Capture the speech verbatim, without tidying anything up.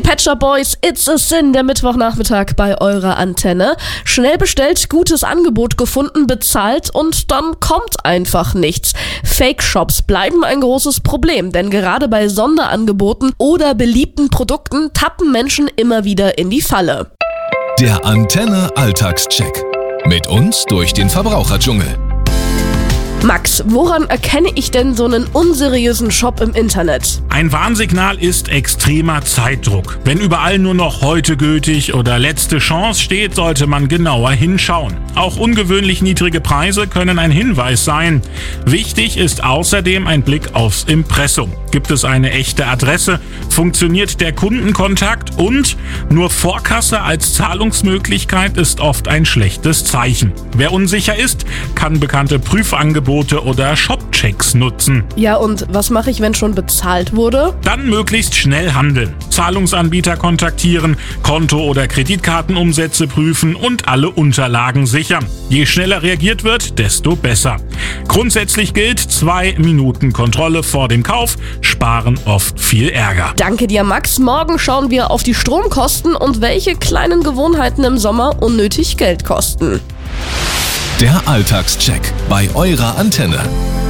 Pet Shop Boys, It's a Sin, der Mittwochnachmittag bei eurer Antenne. Schnell bestellt, gutes Angebot gefunden, bezahlt und dann kommt einfach nichts. Fake-Shops bleiben ein großes Problem, denn gerade bei Sonderangeboten oder beliebten Produkten tappen Menschen immer wieder in die Falle. Der Antenne Alltagscheck. Mit uns durch den Verbraucherdschungel. Max, woran erkenne ich denn so einen unseriösen Shop im Internet? Ein Warnsignal ist extremer Zeitdruck. Wenn überall nur noch heute gültig oder letzte Chance steht, sollte man genauer hinschauen. Auch ungewöhnlich niedrige Preise können ein Hinweis sein. Wichtig ist außerdem ein Blick aufs Impressum. Gibt es eine echte Adresse? Funktioniert der Kundenkontakt? Und nur Vorkasse als Zahlungsmöglichkeit ist oft ein schlechtes Zeichen. Wer unsicher ist, kann bekannte Prüfangebote oder Shopchecks nutzen. Ja, und was mache ich, wenn schon bezahlt wurde? Dann möglichst schnell handeln. Zahlungsanbieter kontaktieren, Konto- oder Kreditkartenumsätze prüfen und alle Unterlagen sichern. Je schneller reagiert wird, desto besser. Grundsätzlich gilt, zwei Minuten Kontrolle vor dem Kauf sparen oft viel Ärger. Danke dir, Max. Morgen schauen wir auf die Stromkosten und welche kleinen Gewohnheiten im Sommer unnötig Geld kosten. Der Alltagscheck bei eurer Antenne.